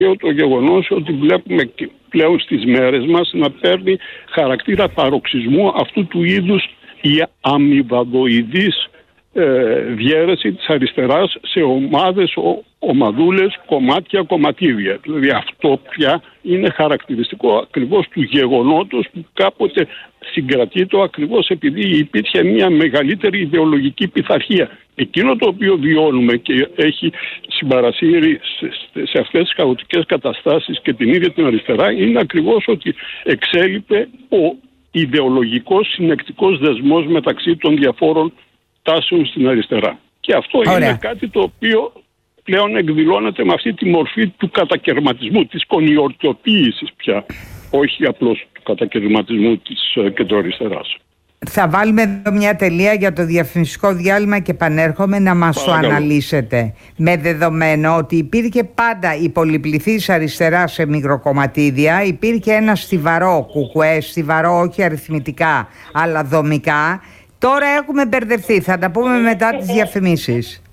το γεγονός ότι βλέπουμε πλέον στις μέρες μας να παίρνει χαρακτήρα παροξισμού αυτού του είδους η αμοιβαδοειδής διαίρεση της αριστεράς σε ομάδες, ομαδούλες, κομμάτια, κομματίδια. Δηλαδή αυτό πια είναι χαρακτηριστικό ακριβώς του γεγονότος που κάποτε συγκρατείται ακριβώς επειδή υπήρχε μια μεγαλύτερη ιδεολογική πειθαρχία. Εκείνο το οποίο βιώνουμε και έχει συμπαρασύρει σε αυτές τις χαοτικές καταστάσεις και την ίδια την αριστερά είναι ακριβώς ότι εξέλιπε ο ιδεολογικός συνεκτικός δεσμός μεταξύ των διαφόρων τάσεων στην αριστερά. Και αυτό είναι κάτι το οποίο πλέον εκδηλώνεται με αυτή τη μορφή του κατακερματισμού, της κονιορτοποίησης πια, όχι απλώς του κατακερματισμού της κεντροαριστεράς. Θα βάλουμε εδώ μια τελεία για το διαφημιστικό διάλειμμα και επανέρχομαι να μας το αναλύσετε. Με δεδομένο ότι υπήρχε πάντα η πολυπληθής αριστερά σε μικροκομματίδια, υπήρχε ένα στιβαρό κουκουέ, στιβαρό όχι αριθμητικά αλλά δομικά. Τώρα έχουμε μπερδευτεί, θα τα πούμε μετά τις διαφημίσεις.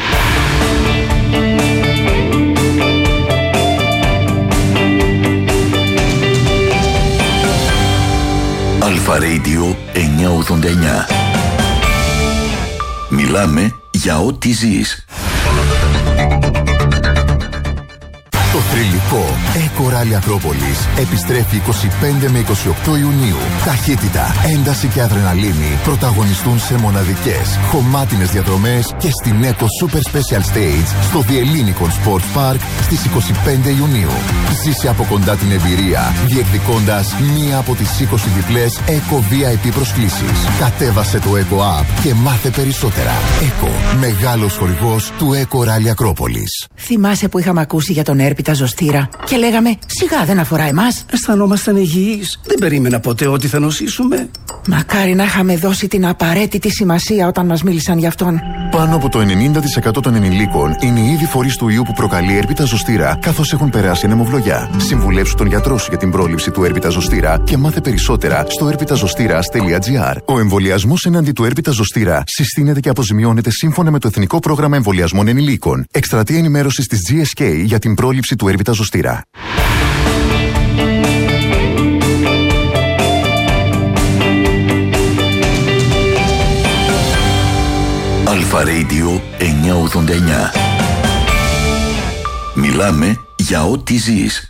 Αλφα Radio 989. Μιλάμε για ό,τι ζεις. Το θρυλικό Eco Rally Ακρόπολης επιστρέφει 25 με 28 Ιουνίου. Ταχύτητα, ένταση και αδρεναλίνη πρωταγωνιστούν σε μοναδικές, χωμάτινες διαδρομές και στην Eco Super Special Stage στο Διελλήνικον Sports Park στις 25 Ιουνίου. Ζήσε από κοντά την εμπειρία, διεκδικώντας μία από τις 20 διπλές Eco VIP προσκλήσεις. Κατέβασε το Eco App και μάθε περισσότερα. Eco, μεγάλος χορηγός του Eco Rally Ακρόπολης. Θυμάσαι που είχαμε ακούσει για τον έρπιτα ζωστήρα και λέγαμε σιγά δεν αφορά εμάς. Αισθανόμασταν υγιείς. Δεν περίμενα ποτέ ότι θα νοσήσουμε. Μακάρι να είχαμε δώσει την απαραίτητη σημασία όταν μας μίλησαν γι' αυτόν. Πάνω από το 90% των ενηλίκων είναι ήδη φορείς του ιού που προκαλεί έρπιτα ζωστήρα, καθώς έχουν περάσει ανεμοβλογιά. Συμβουλέψου τον γιατρό σου για την πρόληψη του έρπιτα ζωστήρα και μάθε περισσότερα στο erpitazostira.gr. Ο εμβολιασμός εναντί του έρπιτα ζωστήρα συστήνεται και αποζημιώνεται σύμφωνα με το Εθνικό Πρόγραμμα Εμβολιασμών Ενηλίκων. Εκστρατεία ενημέρωσης της GSK για την πρόληψη του έρπιτα ζωστήρα. Αλφα Radio 989. Μιλάμε για ό,τι ζεις.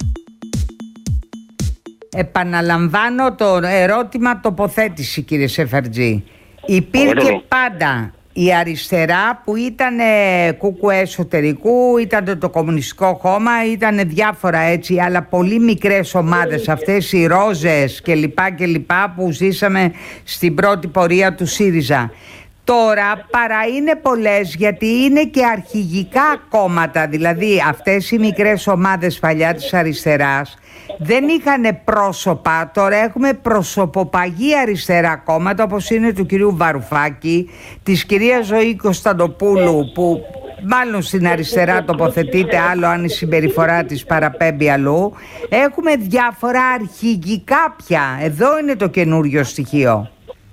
Επαναλαμβάνω το ερώτημα τοποθέτηση, κύριε Σεφαρτζή. Υπήρχε πάντα η αριστερά που ήταν κουκουέ εσωτερικού, ήταν το Κομμουνιστικό Κόμμα, ήταν διάφορα έτσι, αλλά πολύ μικρές ομάδες, αυτές οι ρόζες και λοιπά που ζήσαμε στην πρώτη πορεία του ΣΥΡΙΖΑ. Τώρα παρά είναι πολλές, γιατί είναι και αρχηγικά κόμματα, δηλαδή αυτές οι μικρές ομάδες παλιά της αριστεράς δεν είχαν πρόσωπα. Τώρα έχουμε προσωποπαγή αριστερά κόμματα, όπως είναι του κυρίου Βαρουφάκη, της κυρίας Ζωή Κωνσταντοπούλου, που μάλλον στην αριστερά τοποθετείται, άλλο αν η συμπεριφορά της παραπέμπει αλλού. Έχουμε διάφορα αρχηγικά πια. Εδώ είναι το καινούριο στοιχείο.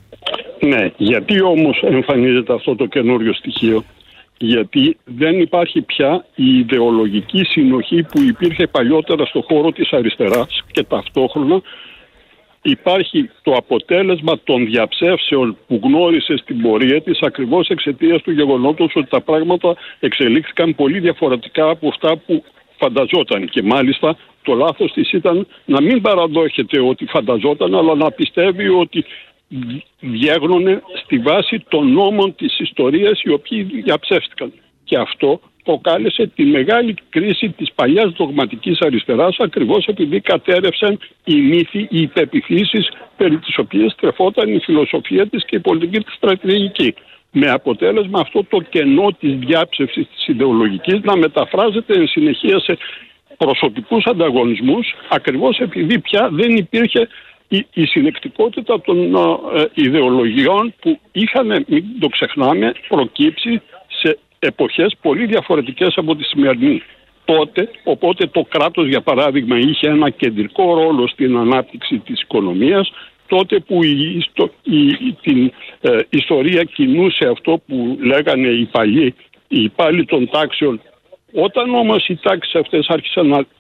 Ναι, γιατί όμως εμφανίζεται αυτό το καινούριο στοιχείο? Γιατί δεν υπάρχει πια η ιδεολογική συνοχή που υπήρχε παλιότερα στο χώρο της αριστεράς και ταυτόχρονα υπάρχει το αποτέλεσμα των διαψεύσεων που γνώρισε στην πορεία της ακριβώς εξαιτίας του γεγονότος ότι τα πράγματα εξελίχθηκαν πολύ διαφορετικά από αυτά που φανταζόταν, και μάλιστα το λάθος της ήταν να μην παραδόχεται ότι φανταζόταν, αλλά να πιστεύει ότι διέγνωνε στη βάση των νόμων της ιστορίας οι οποίοι διαψεύστηκαν. Και αυτό προκάλεσε τη μεγάλη κρίση της παλιάς δογματικής αριστεράς, ακριβώς επειδή κατέρευσαν οι μύθοι, οι υπεποιθήσεις περί τις οποίες τρεφόταν η φιλοσοφία της και η πολιτική της στρατηγική. Με αποτέλεσμα αυτό το κενό της διάψευσης της ιδεολογικής να μεταφράζεται εν συνεχεία σε προσωπικούς ανταγωνισμούς, ακριβώς επειδή πια δεν υπήρχε η συνεκτικότητα των ιδεολογιών που είχαν, μην το ξεχνάμε, προκύψει σε εποχές πολύ διαφορετικές από τη σημερινή. Οπότε το κράτος, για παράδειγμα, είχε ένα κεντρικό ρόλο στην ανάπτυξη της οικονομίας, τότε που την ιστορία κινούσε αυτό που λέγανε οι υπάλληλοι των τάξεων. Όταν όμως οι τάξεις αυτές άρχισαν να